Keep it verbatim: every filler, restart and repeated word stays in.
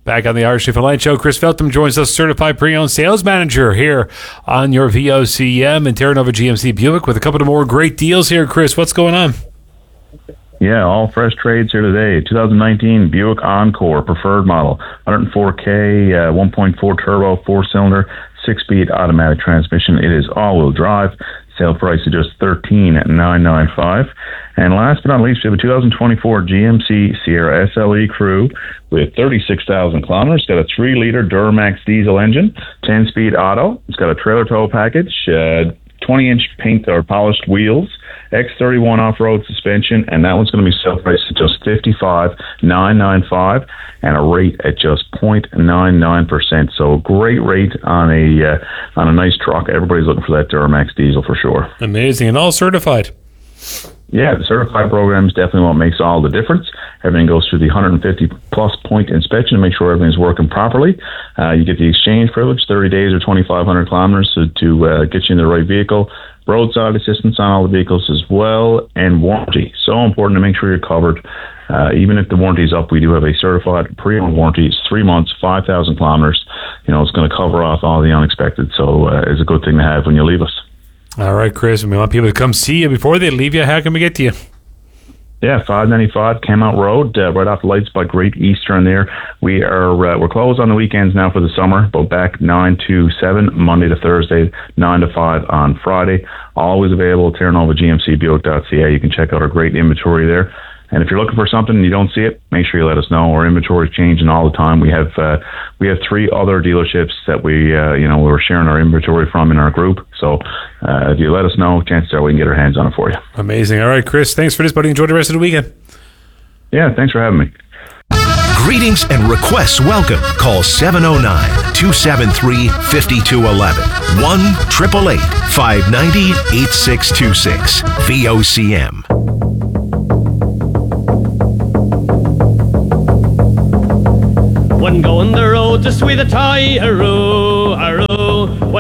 Back on the Irish Newfoundland Light Show, Chris Feltham joins us, certified pre-owned sales manager here on your V O C M and Terra Nova G M C Buick with a couple of more great deals here. Chris, what's going on? Yeah, all fresh trades here today. twenty nineteen Buick Encore Preferred Model, one oh four K, uh, one point four turbo, four-cylinder, six-speed automatic transmission. It is all-wheel drive. Sale price is just thirteen thousand nine hundred ninety-five dollars. And last but not least, we have a two thousand twenty-four G M C Sierra S L E Crew with thirty-six thousand kilometers. It's got a three liter Duramax diesel engine, ten-speed auto. It's got a trailer tow package, uh, twenty inch paint or polished wheels, X thirty-one off-road suspension, and that one's going to be sale price at just fifty-five thousand nine hundred ninety-five dollars and a rate at just zero point nine nine percent. So a great rate on a uh, on a nice truck. Everybody's looking for that Duramax diesel for sure. Amazing, and all certified. Yeah, the certified program is definitely what makes all the difference. Everything goes through the one hundred fifty plus point inspection to make sure everything's working properly. Uh, you get the exchange privilege, thirty days or twenty-five hundred kilometers to, to uh, get you in the right vehicle. Roadside assistance on all the vehicles as well, and warranty. So important to make sure you're covered. Uh, even if the warranty is up, we do have a certified pre-owned warranty. It's three months, five thousand kilometers. You know, it's going to cover off all the unexpected. So uh, it's a good thing to have when you leave us. All right, Chris, we want people to come see you before they leave you. How can we get to you? Yeah, five ninety-five Camelot Road, uh, right off the lights by Great Eastern there. We are, uh, we're closed on the weekends now for the summer, but back nine to seven, Monday to Thursday, nine to five on Friday. Always available at Terra Nova G M C Buick dot C A. You can check out our great inventory there. And if you're looking for something and you don't see it, make sure you let us know. Our inventory is changing all the time. We have uh, we have three other dealerships that we uh, you know we're sharing our inventory from in our group. So uh, if you let us know, chances are we can get our hands on it for you. Amazing. All right, Chris, thanks for this, buddy. Enjoy the rest of the weekend. Yeah, thanks for having me. Greetings and requests welcome. Call seven oh nine, two seven three, five two one one. one eight eight eight, five nine zero, eight six two six. V O C M. One go on the road to sweet a tie, hurroo, hurroo.